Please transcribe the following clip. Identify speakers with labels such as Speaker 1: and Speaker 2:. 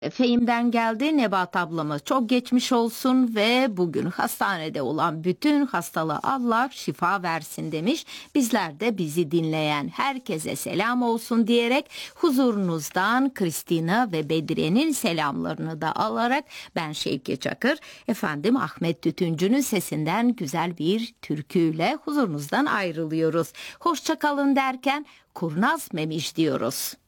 Speaker 1: Fehim'den geldi. Nebahat ablamız çok geçmiş olsun ve bugün hastanede olan bütün hastalığa Allah şifa versin demiş. Bizler de bizi dinleyen herkese selam olsun diyerek huzurunuzdan Kristina ve Bedriye'nin selamlarını da alarak ben Şevki Çakır, efendim Ahmet Tütüncü'nün sesinden güzel bir türküyle huzurunuzdan ayrılıyoruz. Hoşça kalın derken kurnaz memiş diyoruz.